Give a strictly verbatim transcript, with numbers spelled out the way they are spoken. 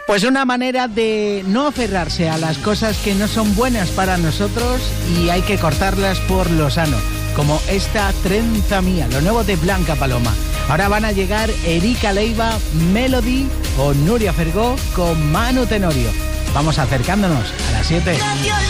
Pues una manera de no aferrarse a las cosas que no son buenas para nosotros y hay que cortarlas por lo sano, como esta trenza mía, lo nuevo de Blanca Paloma. Ahora van a llegar Erika Leiva, Melody o Nuria Fergó con Manu Tenorio. Vamos acercándonos a las siete.